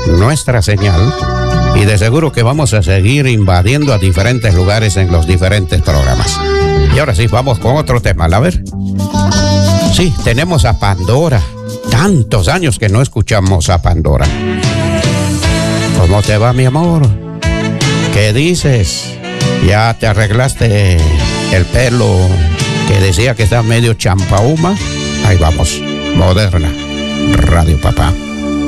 nuestra señal y de seguro que vamos a seguir invadiendo a diferentes lugares en los diferentes programas. Y ahora sí, vamos con otro tema, a ver. Sí, tenemos a Pandora. Tantos años que no escuchamos a Pandora. ¿Cómo te va, mi amor? ¿Qué dices? ¿Ya te arreglaste el pelo que decía que está medio champaúma? Ahí vamos, Moderna Radio Papá.